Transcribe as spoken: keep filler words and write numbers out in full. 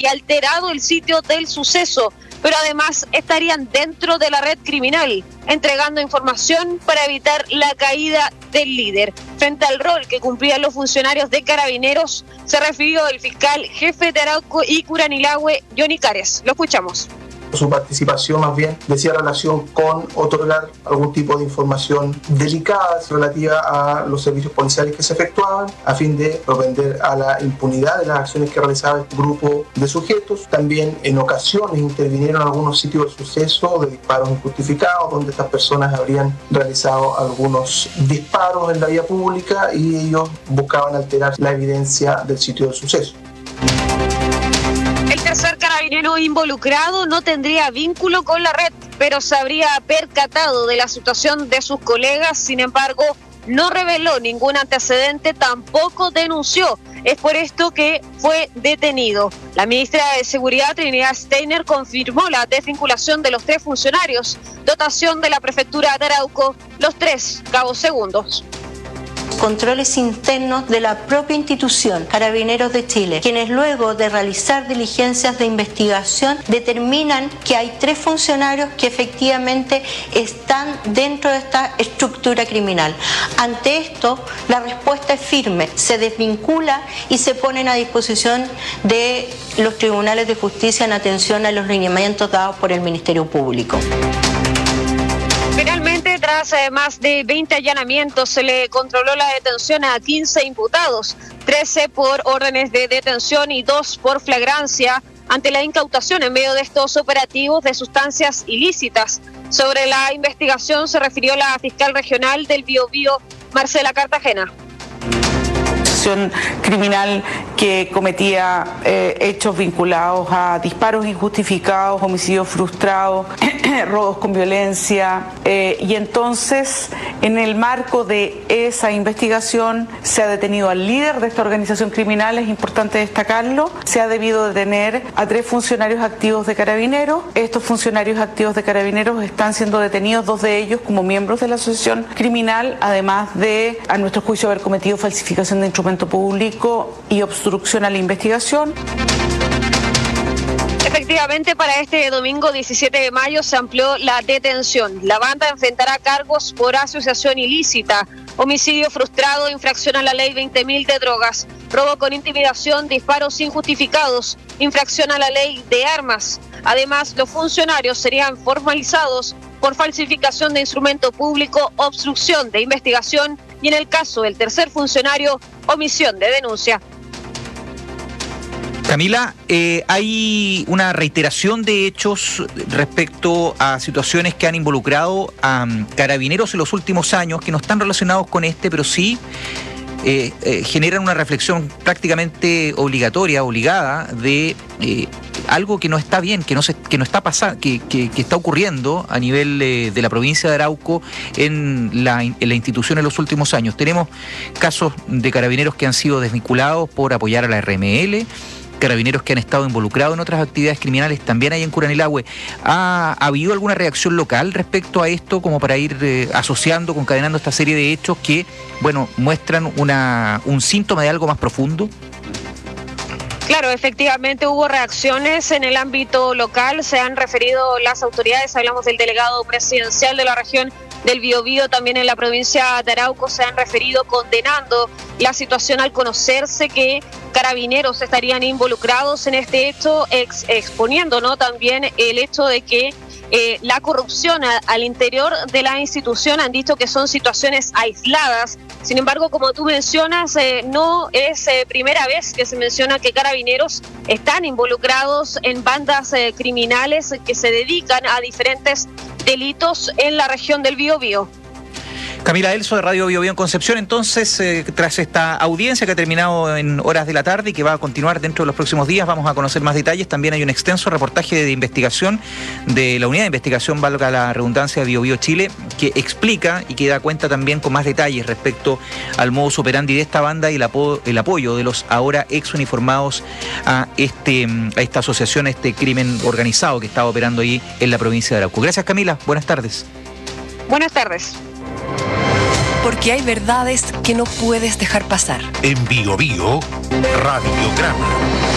y alterado el sitio del suceso, pero además estarían dentro de la red criminal, entregando información para evitar la caída del líder. Frente al rol que cumplían los funcionarios de Carabineros, se refirió el fiscal jefe de Arauco y Curanilahue, Johnny Cares. Lo escuchamos. Su participación más bien decía relación con otorgar algún tipo de información delicada relativa a los servicios policiales que se efectuaban a fin de propender a la impunidad de las acciones que realizaba este grupo de sujetos. También en ocasiones intervinieron algunos sitios de suceso de disparos injustificados donde estas personas habrían realizado algunos disparos en la vía pública y ellos buscaban alterar la evidencia del sitio del suceso. El tercer carabinero involucrado no tendría vínculo con la red, pero se habría percatado de la situación de sus colegas. Sin embargo, no reveló ningún antecedente, tampoco denunció. Es por esto que fue detenido. La ministra de Seguridad, Trinidad Steiner, confirmó la desvinculación de los tres funcionarios. Dotación de la prefectura de Arauco, los tres cabos segundos. Controles internos de la propia institución, Carabineros de Chile, quienes luego de realizar diligencias de investigación determinan que hay tres funcionarios que efectivamente están dentro de esta estructura criminal. Ante esto, la respuesta es firme, se desvincula y se ponen a disposición de los tribunales de justicia en atención a los lineamientos dados por el Ministerio Público. Finalmente, tras eh, más de veinte allanamientos, se le controló la detención a quince imputados, trece por órdenes de detención y dos por flagrancia, ante la incautación en medio de estos operativos de sustancias ilícitas. Sobre la investigación se refirió la fiscal regional del Biobío, Marcela Cartagena. Criminal que cometía eh, hechos vinculados a disparos injustificados, homicidios frustrados, robos con violencia, eh, y entonces en el marco de esa investigación se ha detenido al líder de esta organización criminal, es importante destacarlo, se ha debido detener a tres funcionarios activos de Carabineros. Estos funcionarios activos de Carabineros están siendo detenidos, dos de ellos como miembros de la asociación criminal, además de, a nuestro juicio, haber cometido falsificación de instrumentos público y obstrucción a la investigación. Efectivamente, para este domingo diecisiete de mayo se amplió la detención. La banda enfrentará cargos por asociación ilícita, homicidio frustrado, infracción a la ley veinte mil de drogas, robo con intimidación, disparos injustificados, infracción a la ley de armas. Además, los funcionarios serían formalizados por falsificación de instrumento público, obstrucción de investigación y, en el caso del tercer funcionario, omisión de denuncia. Camila, eh, hay una reiteración de hechos respecto a situaciones que han involucrado a um, carabineros en los últimos años, que no están relacionados con este, pero sí eh, eh, generan una reflexión prácticamente obligatoria, obligada, de eh, algo que no está bien, que no se, que no está pasando, que, que, que está ocurriendo a nivel eh, de la provincia de Arauco en la, en la institución en los últimos años. Tenemos casos de carabineros que han sido desvinculados por apoyar a la R M L, carabineros que han estado involucrados en otras actividades criminales también hay en Curanilahue. ¿Ha, ¿Ha habido alguna reacción local respecto a esto, como para ir eh, asociando, concadenando esta serie de hechos que, bueno, muestran una, un síntoma de algo más profundo? Claro, efectivamente hubo reacciones en el ámbito local, se han referido las autoridades, hablamos del delegado presidencial de la región del Biobío, también en la provincia de Arauco se han referido condenando la situación al conocerse que carabineros estarían involucrados en este hecho, ex, exponiendo, ¿no?, también el hecho de que eh, la corrupción a, al interior de la institución, han dicho que son situaciones aisladas. Sin embargo, como tú mencionas, eh, no es eh, primera vez que se menciona que carabineros están involucrados en bandas eh, criminales que se dedican a diferentes delitos en la región del Biobío. Camila Elso, de Radio Biobío en Concepción. Entonces, eh, tras esta audiencia que ha terminado en horas de la tarde y que va a continuar dentro de los próximos días, vamos a conocer más detalles. También hay un extenso reportaje de investigación de la unidad de investigación, valga la redundancia, de Biobío Chile, que explica y que da cuenta también con más detalles respecto al modus operandi de esta banda y el, apo el apoyo de los ahora ex uniformados a, este, a esta asociación, a este crimen organizado que estaba operando ahí en la provincia de Arauco. Gracias, Camila. Buenas tardes. Buenas tardes. Porque hay verdades que no puedes dejar pasar. En Biobío, Radiograma.